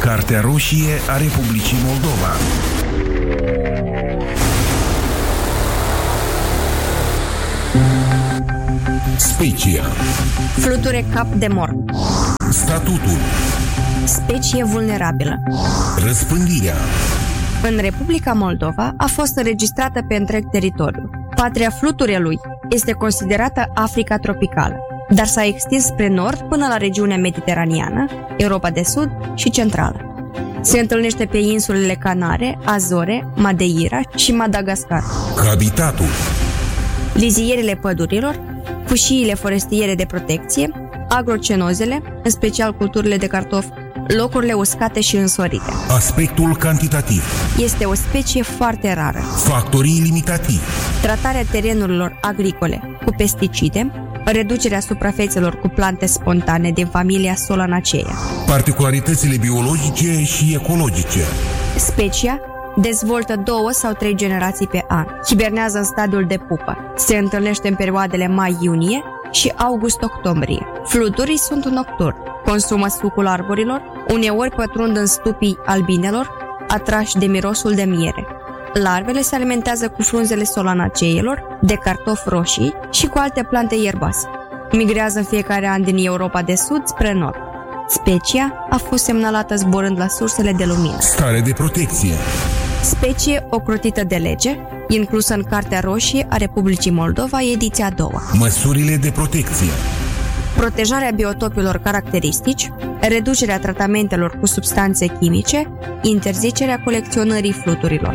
Cartea roșie a Republicii Moldova. Specia. Fluture cap de mort. Statutul. Specie vulnerabilă. Răspândirea. În Republica Moldova a fost înregistrată pe întreg teritoriul. Patria fluturelui este considerată Africa tropicală, dar s-a extins spre nord până la regiunea mediteraneană, Europa de Sud și Centrală. Se întâlnește pe insulele Canare, Azore, Madeira și Madagascar. Habitatul. Lizierele pădurilor, fâșiile forestiere de protecție, agrocenozele, în special culturile de cartofi, locurile uscate și însorite. Aspectul cantitativ. Este o specie foarte rară. Factorii limitativi. Tratarea terenurilor agricole cu pesticide, reducerea suprafețelor cu plante spontane din familia Solanaceae. Particularitățile biologice și ecologice. Specia dezvoltă 2 sau 3 generații pe an. Hibernează în stadiul de pupă. Se întâlnește în perioadele mai-iunie și august-octombrie. Fluturii sunt nocturni. Consumă sucul arborilor, uneori pătrund în stupii albinelor, atrași de mirosul de miere. Larvele se alimentează cu frunzele solanaceilor, de cartofi roșii și cu alte plante ierboase. Migrează în fiecare an din Europa de Sud spre nord. Specia a fost semnalată zburând la sursele de lumină. Stare de protecție. Specie ocrotită de lege, inclusă în Cartea Roșie a Republicii Moldova, ediția a 2-a. Măsurile de protecție. Protejarea biotopilor caracteristici, reducerea tratamentelor cu substanțe chimice, interzicerea colecționării fluturilor.